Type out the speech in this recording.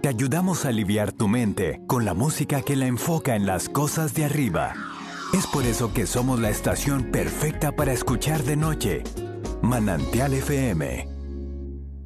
Te ayudamos a aliviar tu mente con la música que la enfoca en las cosas de arriba. Es por eso que somos la estación perfecta para escuchar de noche. Manantial FM.